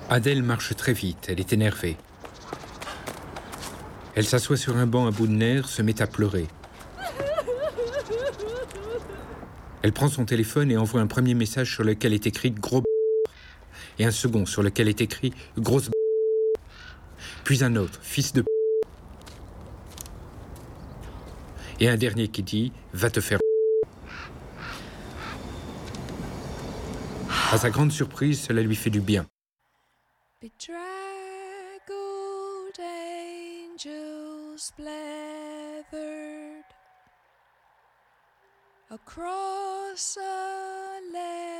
Adèle marche très vite, elle est énervée. Elle s'assoit sur un banc à bout de nerfs, se met à pleurer. Elle prend son téléphone et envoie un premier message sur lequel est écrit « gros b***» et un second sur lequel est écrit « grosse b***», puis un autre « fils de b***» et un dernier qui dit « va te faire b***». À sa grande surprise, cela lui fait du bien. Bedraggled angels blathered across a land